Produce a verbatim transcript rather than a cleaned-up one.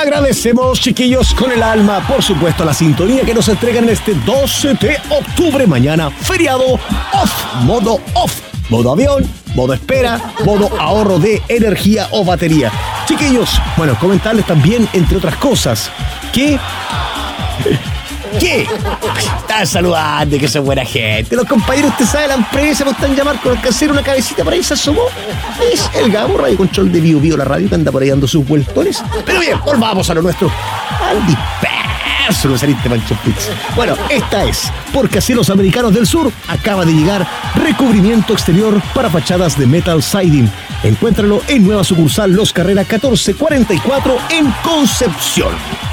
Agradecemos, chiquillos, con el alma, por supuesto, la sintonía que nos entregan este doce de octubre, mañana, feriado, off, modo off, modo avión, modo espera, modo ahorro de energía o batería. Chiquillos, bueno, comentarles también, entre otras cosas, que... ¿Qué? Están saludando, que son buena gente. Los compañeros, usted sabe, la empresa, me están llamando con el que hacer una cabecita por ahí, se asomó. Es el Gabo, radio control de Bio Bio, la radio, que anda por ahí dando sus vueltones. Pero bien, volvamos a lo nuestro. Al disperso, no saliste, Pancho Pizza. Bueno, esta es, porque así los americanos del sur acaba de llegar recubrimiento exterior para fachadas de metal siding. Encuéntralo en nueva sucursal Los Carrera catorce cuarenta y cuatro en Concepción.